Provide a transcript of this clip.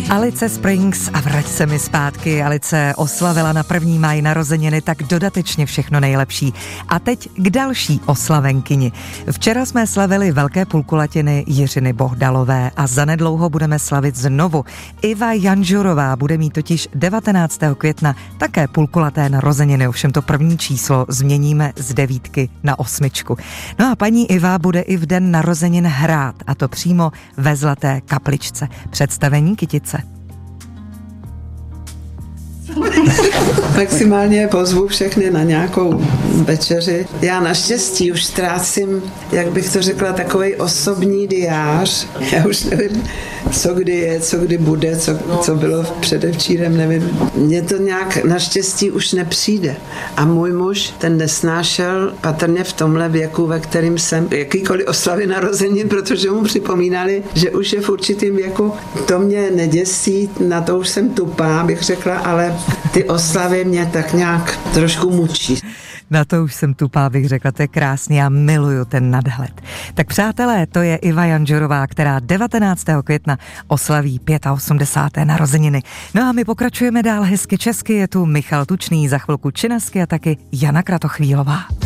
Alice Springs a vrať se mi zpátky. Alice oslavila na 1. máj narozeniny, tak dodatečně všechno nejlepší. A teď k další oslavenkyni. Včera jsme slavili velké půlkulatiny Jiřiny Bohdalové a zanedlouho budeme slavit znovu. Iva Janžurová bude mít totiž 19. května také půlkulaté narozeniny, ovšem to první číslo změníme z 9 na 8. No a paní Iva bude i v den narozenin hrát, a to přímo ve Zlaté kapličce. Představení Kytice. Maximálně pozvu všechny na nějakou večeři. Já naštěstí už ztrácím, jak bych to řekla, takovej osobní diář. Já už nevím, co kdy je, co kdy bude, co bylo předevčírem, nevím. Mně to nějak naštěstí už nepřijde. A můj muž, ten nesnášel patrně v tomhle věku, ve kterým jsem jakýkoliv oslavy narozenin, protože mu připomínali, že už je v určitým věku. To mě neděsí, na to už jsem tupá, bych řekla, ale ty oslavy mě tak nějak trošku mučí. Na to už jsem tupá, bych řekla, to je krásný, já miluju ten nadhled. Tak přátelé, to je Iva Janžurová, která 19. května oslaví 85. narozeniny. No a my pokračujeme dál hezky česky, je tu Michal Tučný, za chvilku Činasky a taky Jana Kratochvílová.